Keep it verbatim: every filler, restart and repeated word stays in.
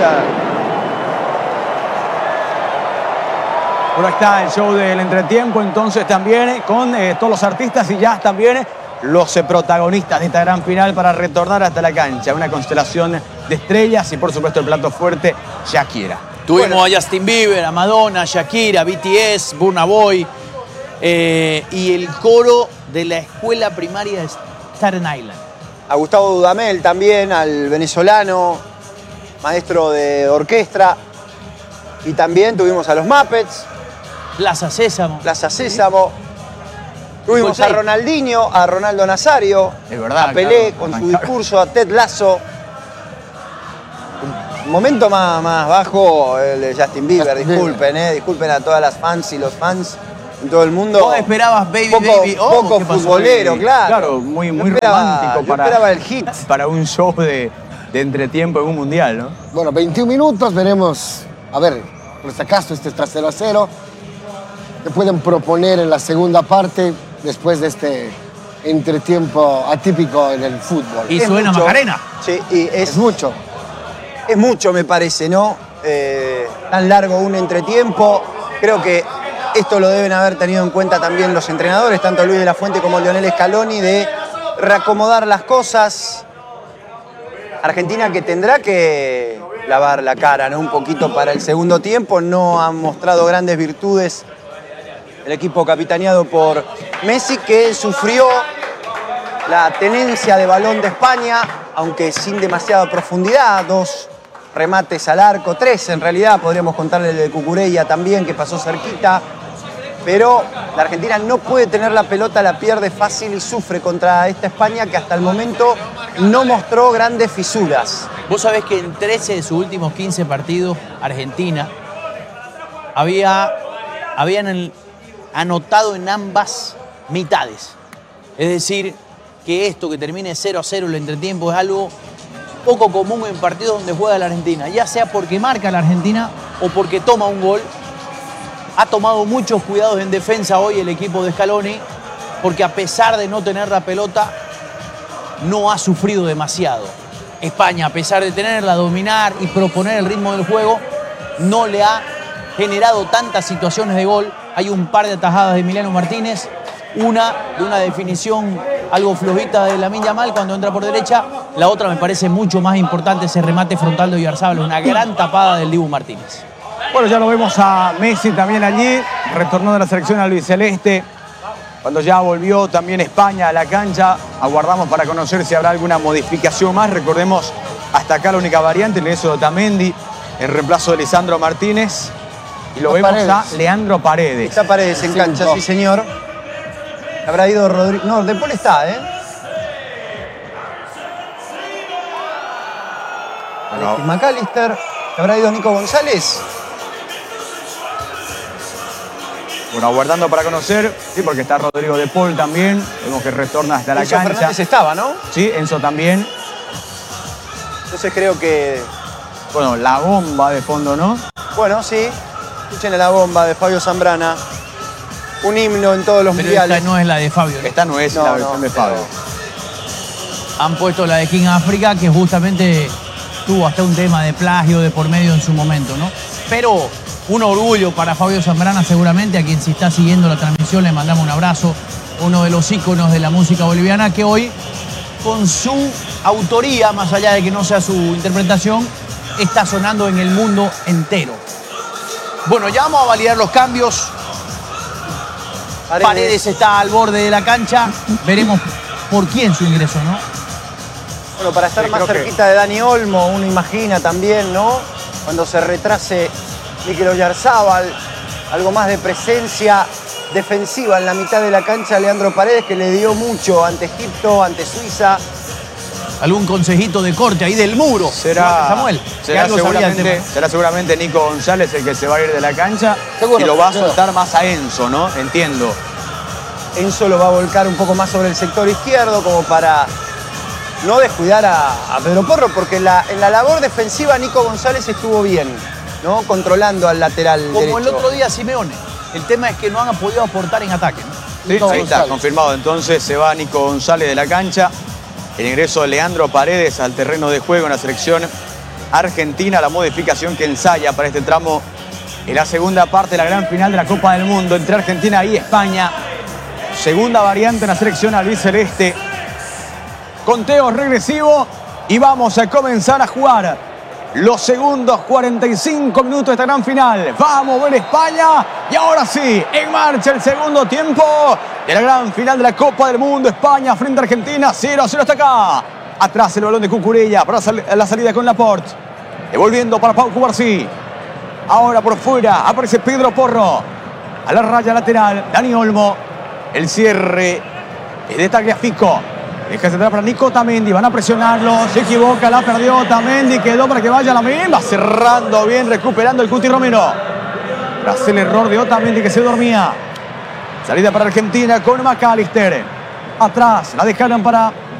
está. Por está el show del entretiempo, entonces también con eh, todos los artistas y ya también los eh, protagonistas de esta gran final para retornar hasta la cancha. Una constelación de estrellas y por supuesto el plato fuerte, Shakira. Tuvimos bueno. a Justin Bieber, a Madonna, Shakira, B T S, Burna Boy eh, y el coro de la escuela primaria de Staten Island. A Gustavo Dudamel también, al venezolano, maestro de orquesta. Y también tuvimos a los Muppets. Plaza Sésamo. Plaza Sésamo. Tuvimos a Ronaldinho, a Ronaldo Nazario, es verdad, a Pelé claro, con su arrancar. discurso, a Ted Lasso. Un momento más, más bajo el de Justin Bieber, Justin disculpen, Bieber. eh, disculpen a todas las fans y los fans en todo el mundo. ¿Vos esperabas Baby poco, Baby? Oh, poco ¿qué pasó? futbolero, claro. Claro, muy, muy Yo esperaba- romántico yo para, esperaba el hit. para un show de, de entretiempo en un mundial, ¿no? Bueno, veintiún minutos, veremos. A ver, por si acaso este está cero a cero. ¿Qué pueden proponer en la segunda parte después de este entretiempo atípico en el fútbol? Y Es suena mucho. Macarena. Sí, y es, Es mucho. es mucho, me parece, ¿no? Eh, tan largo un entretiempo. Creo que esto lo deben haber tenido en cuenta también los entrenadores, tanto Luis de la Fuente como Lionel Scaloni, de reacomodar las cosas. Argentina que tendrá que lavar la cara, ¿no? Un poquito para el segundo tiempo. No han mostrado grandes virtudes el equipo capitaneado por Messi, que sufrió la tenencia de balón de España, aunque sin demasiada profundidad. Dos remates al arco, tres en realidad, podríamos contarle el de Cucurella también, que pasó cerquita. Pero la Argentina no puede tener la pelota, la pierde fácil y sufre contra esta España que hasta el momento no mostró grandes fisuras. Vos sabés que en trece de sus últimos quince partidos, Argentina había, habían el- anotado en ambas mitades. Es decir, que esto que termine cero a cero el entretiempo es algo poco común en partidos donde juega la Argentina, ya sea porque marca la Argentina o porque toma un gol. Ha tomado muchos cuidados en defensa hoy el equipo de Scaloni, porque a pesar de no tener la pelota, no ha sufrido demasiado. España, a pesar de tenerla, dominar y proponer el ritmo del juego, no le ha generado tantas situaciones de gol. Hay un par de atajadas de Emiliano Martínez, una de una definición algo flojita de Lamine Yamal cuando entra por derecha, la otra me parece mucho más importante, ese remate frontal de Oyarzabal, una gran tapada del Dibu Martínez. Bueno, ya lo vemos a Messi también allí, retornó de la selección albiceleste. Cuando ya volvió también España a la cancha, aguardamos para conocer si habrá alguna modificación más. Recordemos, hasta acá la única variante, el ingreso de Otamendi, en reemplazo de Lisandro Martínez. Y lo A vemos Paredes. a Leandro Paredes. Está Paredes en cancha, sí señor. Habrá ido Rodrigo. No, De Paul está, ¿eh? Alexis McAllister. ¿Habrá ido Nico González? Bueno, aguardando para conocer, sí, porque está Rodrigo De Paul también. Vemos que retorna hasta la Enzo cancha. Fernández estaba, ¿no? Sí, Enzo también. Entonces creo que. Bueno, la bomba de fondo, ¿no? Bueno, sí. Escuchen a la bomba de Fabio Zambrana. Un himno en todos los Pero mundiales. esta no es la de Fabio, ¿no? Esta no es No, la no, versión de pero- Fabio. Han puesto la de King África, que justamente tuvo hasta un tema de plagio de por medio en su momento, ¿no? Pero un orgullo para Fabio Zambrana seguramente, a quien si está siguiendo la transmisión le mandamos un abrazo, uno de los íconos de la música boliviana que hoy, con su autoría, más allá de que no sea su interpretación, está sonando en el mundo entero. Bueno, ya vamos a validar los cambios. Paredes. Paredes está al borde de la cancha. Veremos por quién su ingreso, ¿no? Bueno, para estar Sí, más creo que- cerquita de Dani Olmo, uno imagina también, ¿no? Cuando se retrase Mikel Oyarzabal, algo más de presencia defensiva en la mitad de la cancha, Leandro Paredes, que le dio mucho ante Egipto, ante Suiza. Algún consejito de corte ahí del muro. Será, Samuel. que será, algo sabría del seguramente, tema. será seguramente Nico González el que se va a ir de la cancha Seguro, y lo va a seguro. soltar más a Enzo, ¿no? Entiendo. Enzo lo va a volcar un poco más sobre el sector izquierdo, como para no descuidar a, a Pedro Porro, porque la, en la labor defensiva Nico González estuvo bien, ¿no? Controlando al lateral Como derecho. el otro día Simeone. El tema es que no han podido aportar en ataque, ¿no? Sí, Nico ahí está, González. confirmado. Entonces se va Nico González de la cancha. El ingreso de Leandro Paredes al terreno de juego en la selección Argentina, la modificación que ensaya para este tramo en la segunda parte de la gran final de la Copa del Mundo entre Argentina y España. Segunda variante en la selección albiceleste. Conteo regresivo y vamos a comenzar a jugar los segundos cuarenta y cinco minutos de esta gran final. Vamos a ver España. Y ahora sí, en marcha el segundo tiempo de la gran final de la Copa del Mundo. España frente a Argentina. cero a cero hasta acá. Atrás el balón de Cucurella para la salida con Laporte. Devolviendo para Pau Cubarsí. Ahora por fuera aparece Pedro Porro. A la raya lateral, Dani Olmo. El cierre es de Tagliafico. Deja centrar para Nico Otamendi. Van a presionarlo. Se equivoca, la perdió Otamendi. Quedó para que vaya la misma. Cerrando bien, recuperando el Cuti Romero. Tras el error de Otamendi que se dormía. Salida para Argentina con McAllister. Atrás, la dejaron para